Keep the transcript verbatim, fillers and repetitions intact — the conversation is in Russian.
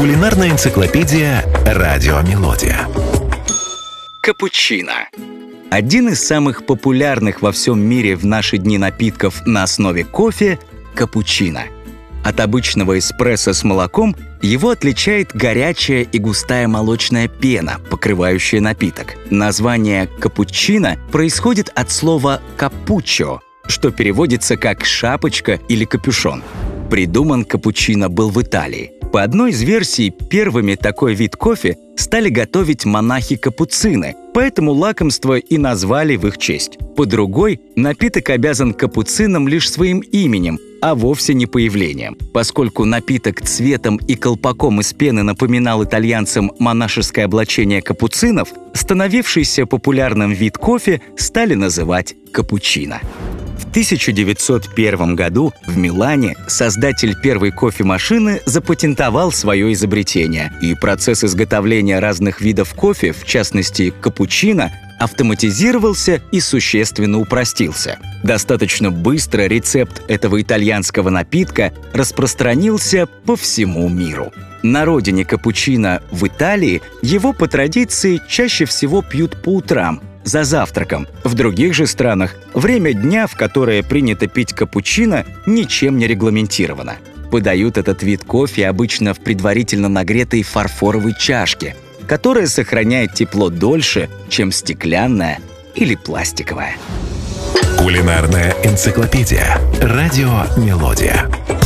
Кулинарная энциклопедия «Радио Мелодия». Капучино. Один из самых популярных во всем мире в наши дни напитков на основе кофе – капучино. От обычного эспрессо с молоком его отличает горячая и густая молочная пена, покрывающая напиток. Название капучино происходит от слова «капуччо», что переводится как «шапочка» или «капюшон». Придуман капучино был в Италии. По одной из версий, первыми такой вид кофе стали готовить монахи-капуцины, поэтому лакомство и назвали в их честь. По другой, напиток обязан капуцинам лишь своим именем, а вовсе не появлением. Поскольку напиток цветом и колпаком из пены напоминал итальянцам монашеское облачение капуцинов, становившийся популярным вид кофе стали называть капучино. В тысяча девятьсот первом году в Милане создатель первой кофемашины запатентовал свое изобретение, и процесс изготовления разных видов кофе, в частности капучино, автоматизировался и существенно упростился. Достаточно быстро рецепт этого итальянского напитка распространился по всему миру. На родине капучино в Италии его по традиции чаще всего пьют по утрам, за завтраком. В других же странах время дня, в которое принято пить капучино, ничем не регламентировано. Подают этот вид кофе обычно в предварительно нагретой фарфоровой чашке, которая сохраняет тепло дольше, чем стеклянная или пластиковая. Кулинарная энциклопедия «Радио Мелодия».